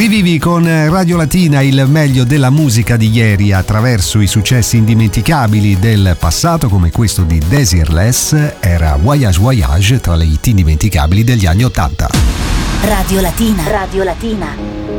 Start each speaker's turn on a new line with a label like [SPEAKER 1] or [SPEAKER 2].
[SPEAKER 1] Rivivi con Radio Latina il meglio della musica di ieri attraverso i successi indimenticabili del passato, come questo di Desireless. Era Voyage Voyage, tra le hit indimenticabili degli anni '80.
[SPEAKER 2] Radio Latina. Radio Latina.